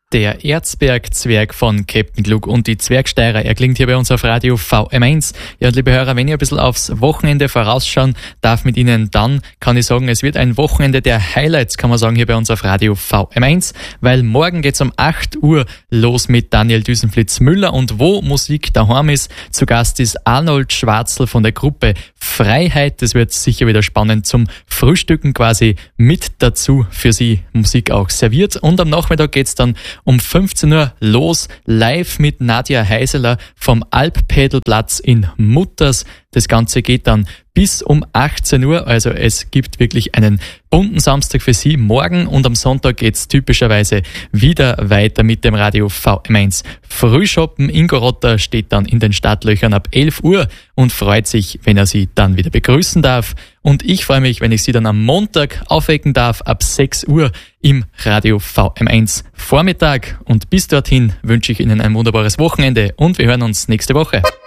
Der Erzberg-Zwerg von Captain Klug und die Zwergsteirer, er klingt hier bei uns auf Radio VM1. Ja, und liebe Hörer, wenn ihr ein bisschen aufs Wochenende vorausschauen darf mit Ihnen, dann kann ich sagen, es wird ein Wochenende der Highlights, kann man sagen, hier bei uns auf Radio VM1, weil morgen geht's um 8 Uhr los mit Daniel Düsenflitz-Müller und wo Musik daheim ist, zu Gast ist Arnold Schwarzl von der Gruppe Freiheit. Das wird sicher wieder spannend zum Frühstücken quasi mit dazu für Sie Musik auch serviert. Und am Nachmittag geht's dann um 15 Uhr los, live mit Nadja Heiseler vom Alppädelplatz in Mutters. Das Ganze geht dann bis um 18 Uhr, also es gibt wirklich einen bunten Samstag für Sie morgen und am Sonntag geht's typischerweise wieder weiter mit dem Radio VM1 Frühschoppen. Ingo Rotter steht dann in den Startlöchern ab 11 Uhr und freut sich, wenn er Sie dann wieder begrüßen darf. Und ich freue mich, wenn ich Sie dann am Montag aufwecken darf ab 6 Uhr im Radio VM1 Vormittag. Und bis dorthin wünsche ich Ihnen ein wunderbares Wochenende und wir hören uns nächste Woche.